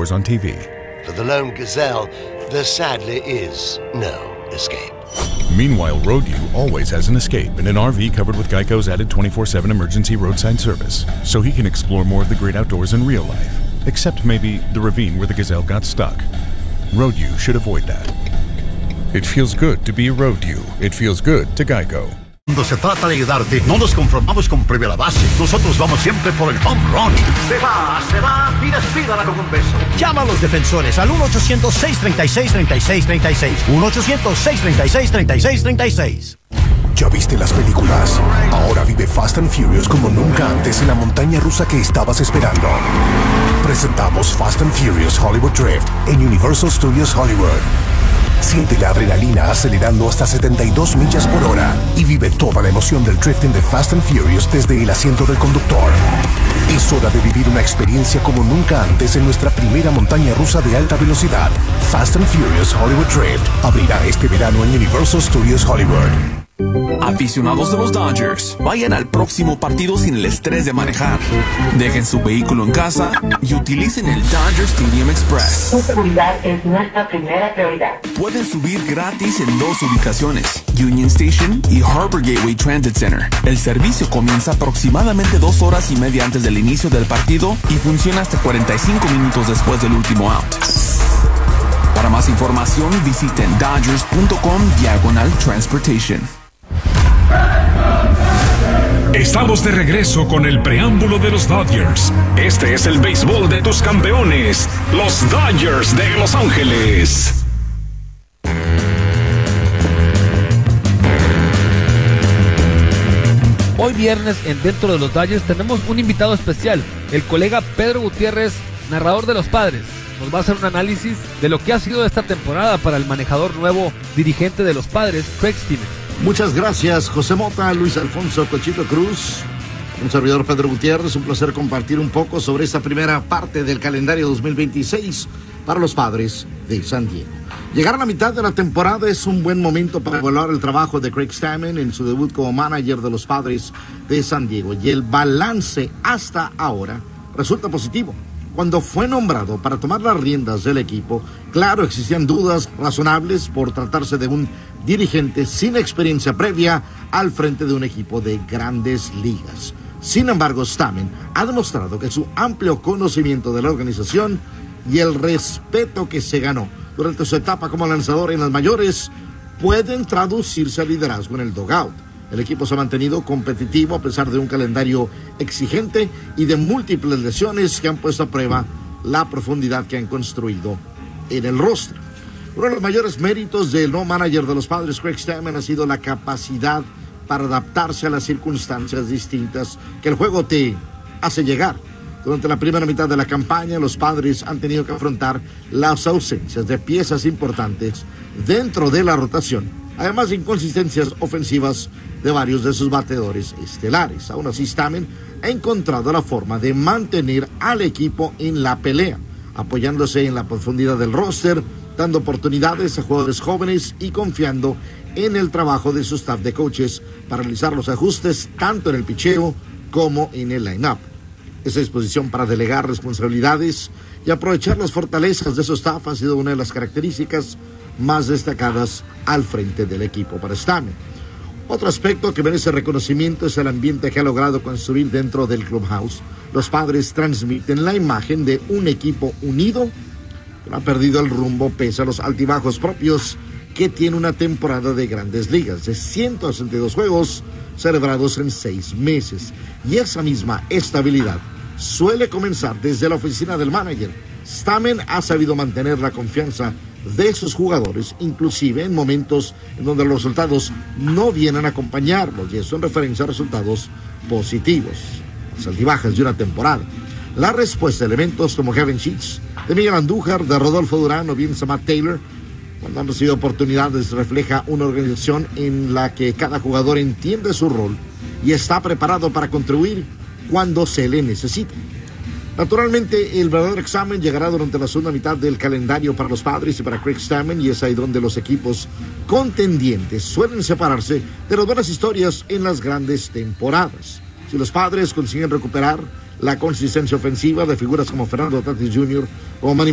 stores on TV. For the lone gazelle, there sadly is no escape. Meanwhile, Road-U always has an escape in an RV covered with Geico's added 24/7 emergency roadside service, so he can explore more of the great outdoors in real life, except maybe the ravine where the gazelle got stuck. Road-U should avoid that. It feels good to be Road-U. It feels good to Geico. Cuando se trata de ayudarte, no nos conformamos con primera base. Nosotros vamos siempre por el home run. Se va y despídala con un beso. Llama a los defensores al 1-800-636-3636. 1-800-636-3636. ¿Ya viste las películas? Ahora vive Fast and Furious como nunca antes en la montaña rusa que estabas esperando. Presentamos Fast and Furious Hollywood Drift en Universal Studios Hollywood. Siente la adrenalina acelerando hasta 72 millas por hora y vive toda la emoción del drifting de Fast and Furious desde el asiento del conductor. Es hora de vivir una experiencia como nunca antes en nuestra primera montaña rusa de alta velocidad. Fast and Furious Hollywood Drift abrirá este verano en Universal Studios Hollywood. Aficionados de los Dodgers, vayan al próximo partido sin el estrés de manejar. Dejen su vehículo en casa y utilicen el Dodger Stadium Express. Su seguridad es nuestra primera prioridad. Pueden subir gratis en 2 ubicaciones, Union Station y Harbor Gateway Transit Center. El servicio comienza aproximadamente 2 horas y media antes del inicio del partido y funciona hasta 45 minutos después del último out. Para más información, visiten dodgers.com/transportation. Estamos de regreso con el preámbulo de los Dodgers. Este es el béisbol de tus campeones, los Dodgers de Los Ángeles. Hoy viernes en Dentro de los Dodgers tenemos un invitado especial, el colega Pedro Gutiérrez, narrador de los Padres. Nos va a hacer un análisis de lo que ha sido esta temporada para el manejador nuevo dirigente de los Padres, Craig Stemmen. Muchas gracias, José Mota, Luis Alfonso Cochito Cruz, un servidor Pedro Gutiérrez. Un placer compartir un poco sobre esta primera parte del calendario 2026 para los Padres de San Diego. Llegar a la mitad de la temporada es un buen momento para evaluar el trabajo de Craig Stemmen en su debut como manager de los Padres de San Diego, y el balance hasta ahora resulta positivo. Cuando fue nombrado para tomar las riendas del equipo, claro, existían dudas razonables por tratarse de un dirigente sin experiencia previa al frente de un equipo de grandes ligas. Sin embargo, Stemmen ha demostrado que su amplio conocimiento de la organización y el respeto que se ganó durante su etapa como lanzador en las mayores pueden traducirse a liderazgo en el dugout. El equipo se ha mantenido competitivo a pesar de un calendario exigente y de múltiples lesiones que han puesto a prueba la profundidad que han construido en el roster. Uno de los mayores méritos del nuevo manager de los Padres, Craig Stemmen, ha sido la capacidad para adaptarse a las circunstancias distintas que el juego te hace llegar. Durante la primera mitad de la campaña, los Padres han tenido que afrontar las ausencias de piezas importantes dentro de la rotación, además de inconsistencias ofensivas de varios de sus bateadores estelares. Aún así, Stemmen ha encontrado la forma de mantener al equipo en la pelea, apoyándose en la profundidad del roster, dando oportunidades a jugadores jóvenes y confiando en el trabajo de su staff de coaches para realizar los ajustes tanto en el picheo como en el line-up. Esa disposición para delegar responsabilidades y aprovechar las fortalezas de su staff ha sido una de las características más destacadas al frente del equipo para Stemmen. Otro aspecto que merece reconocimiento es el ambiente que ha logrado construir dentro del clubhouse. Los Padres transmiten la imagen de un equipo unido que no ha perdido el rumbo pese a los altibajos propios que tiene una temporada de grandes ligas de 162 juegos celebrados en 6 meses. Y esa misma estabilidad suele comenzar desde la oficina del manager. Stemmen ha sabido mantener la confianza de sus jugadores, inclusive en momentos en donde los resultados no vienen a acompañarlos, y eso en referencia a resultados positivos, las altibajas de una temporada. La respuesta de elementos como Kevin Sheets, de Miguel Andújar, de Rodolfo Durán o bien Matt Taylor, cuando han recibido oportunidades, refleja una organización en la que cada jugador entiende su rol y está preparado para contribuir cuando se le necesite. Naturalmente, el verdadero examen llegará durante la segunda mitad del calendario para los Padres y para Craig Stemmen, y es ahí donde los equipos contendientes suelen separarse de las buenas historias en las grandes temporadas. Si los Padres consiguen recuperar la consistencia ofensiva de figuras como Fernando Tatis Jr. o Manny